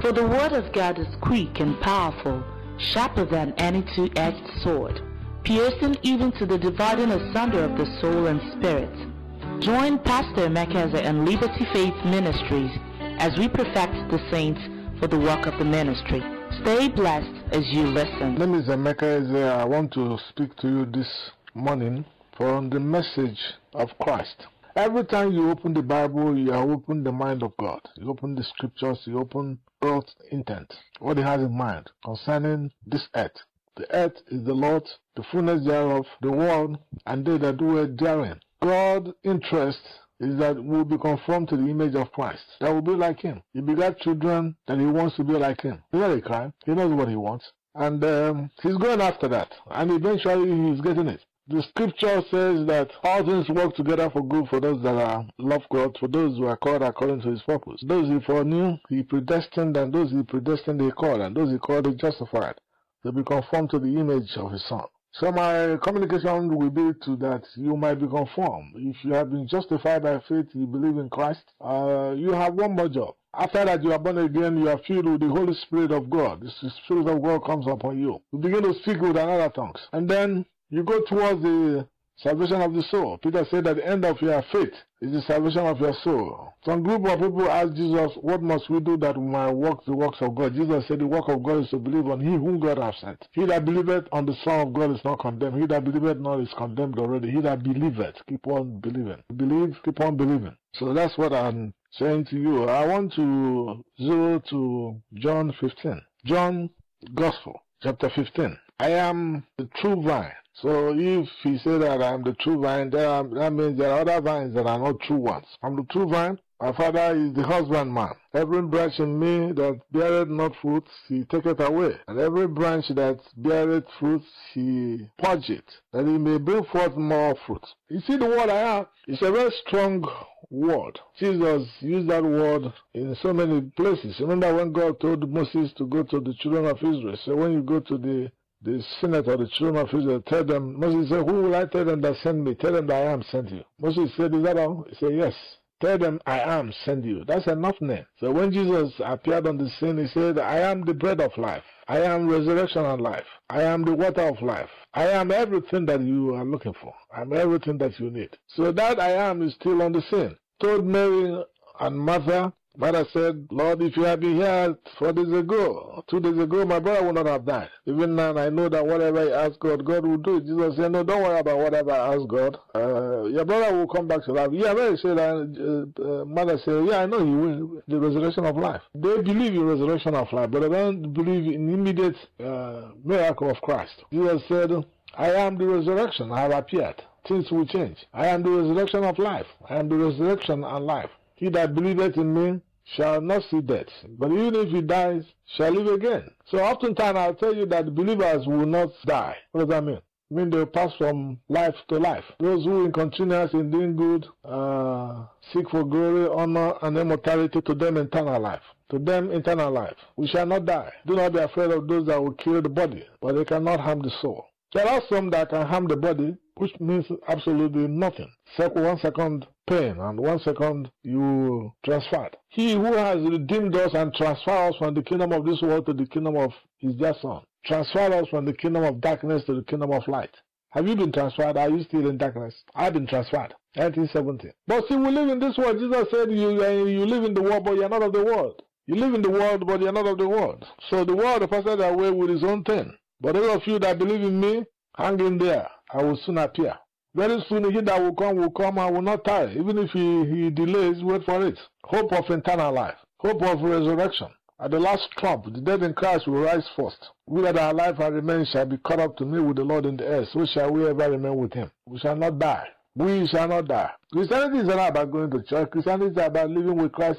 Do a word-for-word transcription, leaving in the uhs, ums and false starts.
For the word of God is quick and powerful, sharper than any two-edged sword, piercing even to the dividing asunder of the soul and spirit. Join Pastor Emeka and Liberty Faith Ministries as we perfect the saints for the work of the ministry. Stay blessed as you listen. My name is Emeka. I want to speak to you this morning from the message of Christ. Every time you open the Bible, you are open the mind of God. You open the scriptures, you open God's intent, what He has in mind concerning this earth. The earth is the Lord's, the fullness thereof, the world, and they that do it therein. God's interest is that we will be conformed to the image of Christ. That will be like Him. He begat children that He wants to be like Him. He's not a crime. He knows what He wants. And um, He's going after that. And eventually He's getting it. The scripture says that all things work together for good for those that are love God, for those who are called according to His purpose. Those He foreknew, He predestined, and those He predestined, He called, and those He called, He justified. They be conformed to the image of His Son. So my communication will be to that you might be conformed. If you have been justified by faith, you believe in Christ, uh, you have one more job. After that, you are born again, you are filled with the Holy Spirit of God. The Spirit of God comes upon you. You begin to speak with another tongues. And then you go towards the salvation of the soul. Peter said that the end of your faith is the salvation of your soul. Some group of people asked Jesus, what must we do that we might work the works of God? Jesus said the work of God is to believe on Him whom God hath sent. He that believeth on the Son of God is not condemned. He that believeth not is condemned already. He that believeth, keep on believing. Believe, keep on believing. So that's what I'm saying to you. I want to zero to John fifteen. John Gospel, chapter fifteen. I am the true vine. So if He said that I am the true vine, there are, that means there are other vines that are not true ones. I'm the true vine. My Father is the husbandman. Every branch in me that beareth not fruit, He taketh away. And every branch that beareth fruit, He purgeth, that He may bring forth more fruit. You see, the word I am is a very strong word. Jesus used that word in so many places. Remember when God told Moses to go to the children of Israel. So when you go to the the senate of the children of Israel, tell them, Moses said, who will I tell them that sent me? Tell them that I am sent you. Moses said, is that all? He said, yes. Tell them I am sent you. That's enough name. So when Jesus appeared on the scene, He said, I am the bread of life. I am resurrection and life. I am the water of life. I am everything that you are looking for. I am everything that you need. So that I am is still on the scene. Told Mary and Martha, Mother said, Lord, if you had been here four days ago, two days ago, my brother would not have died. Even now, I know that whatever I ask God, God will do it. Jesus said, no, don't worry about whatever I ask God. Uh, your brother will come back to life. Yeah, Mary said, uh, uh, Mother said, yeah, I know He will. The resurrection of life. They believe in resurrection of life, but they don't believe in immediate uh, miracle of Christ. Jesus said, I am the resurrection. I have appeared. Things will change. I am the resurrection of life. I am the resurrection and life. He that believeth in me shall not see death, but even if he dies, shall live again. So oftentimes I'll tell you that believers will not die. What does that mean? I mean they pass from life to life. Those who in continuous in doing good, uh, seek for glory, honor, and immortality, to them eternal life. To them eternal life. We shall not die. Do not be afraid of those that will kill the body, but they cannot harm the soul. There are some that can harm the body, which means absolutely nothing. One second pain and one second you transferred. He who has redeemed us and transferred us from the kingdom of this world to the kingdom of His dear Son. Transferred us from the kingdom of darkness to the kingdom of light. Have you been transferred? Are you still in darkness? I've been transferred. nineteen seventy. But see, we live in this world. Jesus said you, uh, you live in the world, but you're not of the world. You live in the world, but you're not of the world. So the world passes away with his own thing. But those of you that believe in me, hang in there. I will soon appear. Very soon he that will come will come and will not tarry. Even if he, he delays, wait for it. Hope of eternal life. Hope of resurrection. At the last trump, the dead in Christ will rise first. We that are alive and remain shall be caught up to meet with the Lord in the air. So shall we ever remain with Him. We shall not die. We shall not die. Christianity is not about going to church. Christianity is about living with Christ